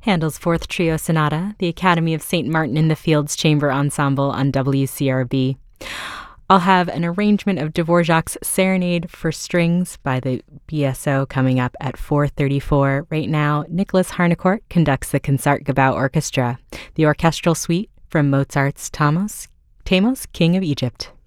Handel's Fourth Trio Sonata, the Academy of St. Martin in the Fields Chamber Ensemble on WCRB. I'll have an arrangement of Dvorak's Serenade for Strings by the BSO coming up at 4:34. Right now, Nicholas Harnoncourt conducts the Concertgebouw Orchestra, the orchestral suite from Mozart's Thamos, King of Egypt.